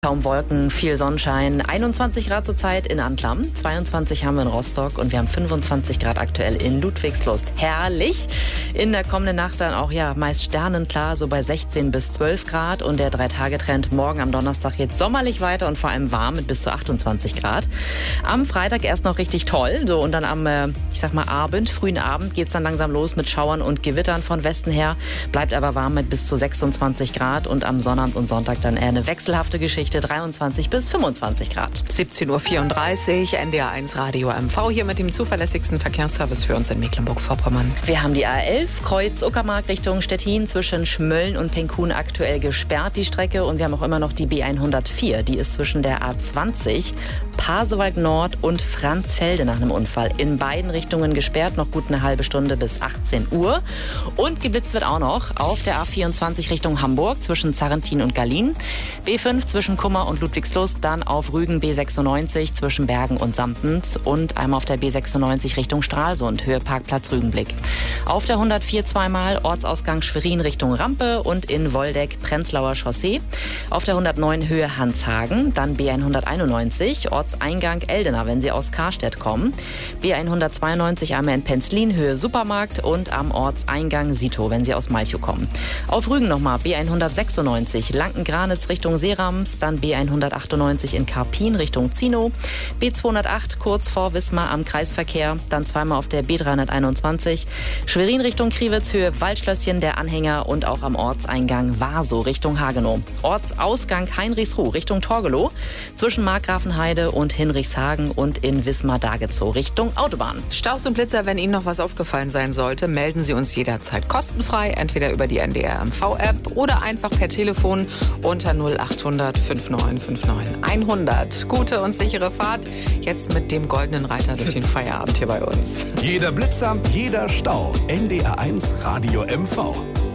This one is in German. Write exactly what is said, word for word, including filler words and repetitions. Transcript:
Kaum Wolken, viel Sonnenschein, einundzwanzig Grad zurzeit in Antlam, zweiundzwanzig haben wir in Rostock und wir haben fünfundzwanzig Grad aktuell in Ludwigslust. Herrlich! In der kommenden Nacht dann auch ja meist sternenklar, so bei sechzehn bis zwölf Grad und der Drei-Tage-Trend morgen am Donnerstag geht sommerlich weiter und vor allem warm mit bis zu achtundzwanzig Grad. Am Freitag erst noch richtig toll, so und dann am, äh, ich sag mal Abend, frühen Abend geht's dann langsam los mit Schauern und Gewittern von Westen her, bleibt aber warm mit bis zu sechsundzwanzig Grad und am Sonnabend und Sonntag dann eher eine wechselhafte Geschichte. dreiundzwanzig bis fünfundzwanzig Grad. siebzehn Uhr vierunddreißig, N D R eins Radio M V, hier mit dem zuverlässigsten Verkehrsservice für uns in Mecklenburg-Vorpommern. Wir haben die A elf, Kreuz Uckermark Richtung Stettin, zwischen Schmölln und Penkun aktuell gesperrt, die Strecke. Und wir haben auch immer noch die B hundertvier, die ist zwischen der A zwanzig, Pasewalk Nord und Franzfelde nach einem Unfall. In beiden Richtungen gesperrt, noch gut eine halbe Stunde bis achtzehn Uhr. Und geblitzt wird auch noch auf der A vierundzwanzig Richtung Hamburg, zwischen Zarrentin und Gallien. B fünf zwischen Kummer und Ludwigslust, dann auf Rügen B sechsundneunzig zwischen Bergen und Sampens und einmal auf der B sechsundneunzig Richtung Stralsund, Höhe Parkplatz Rügenblick. Auf der hundertvier zweimal Ortsausgang Schwerin Richtung Rampe und in Woldeck Prenzlauer Chaussee. Auf der hundertneun Höhe Hanshagen, dann B hunderteinundneunzig Ortseingang Eldena, wenn Sie aus Karstedt kommen. B hundertzweiundneunzig einmal in Penzlin, Höhe Supermarkt und am Ortseingang Sito, wenn Sie aus Malchow kommen. Auf Rügen nochmal B hundertsechsundneunzig Lanken-Granitz Richtung Seerams, dann B hundertachtundneunzig in Karpin Richtung Zino, B zweihundertacht kurz vor Wismar am Kreisverkehr, dann zweimal auf der B dreihunderteinundzwanzig, Schwerin Richtung Kriwitz, Höhe Waldschlösschen, der Anhänger und auch am Ortseingang Warsow Richtung Hagenow. Ortsausgang Heinrichsruh Richtung Torgelow, zwischen Markgrafenheide und Hinrichshagen und in Wismar-Dagezow Richtung Autobahn. Staus und Blitzer, wenn Ihnen noch was aufgefallen sein sollte, melden Sie uns jederzeit kostenfrei, entweder über die N D R M V-App oder einfach per Telefon unter null achthundert fünfundneunzig fünfundneunzig hundert. Gute und sichere Fahrt, jetzt mit dem goldenen Reiter durch den Feierabend hier bei uns. Jeder Blitzer, jeder Stau. N D R eins Radio M V.